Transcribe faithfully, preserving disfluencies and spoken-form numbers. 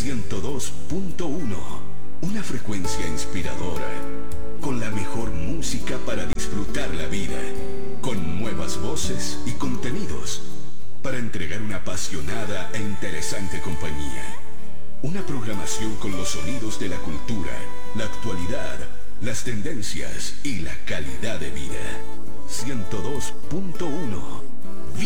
ciento dos punto uno. Una frecuencia inspiradora, con la mejor música para disfrutar la vida, con nuevas voces y contenidos, para entregar una apasionada e interesante compañía. Una programación con los sonidos de la cultura, la actualidad, las tendencias y la calidad de vida. ciento dos punto uno.